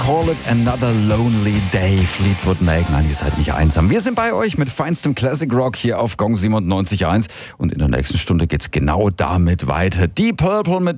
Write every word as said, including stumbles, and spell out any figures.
Call It Another Lonely Day. Fleetwood Mac. Nein, ihr seid nicht einsam. Wir sind bei euch mit feinstem Classic Rock hier auf Gong siebenundneunzig Komma eins. Und in der nächsten Stunde geht's genau damit weiter. Deep Purple mit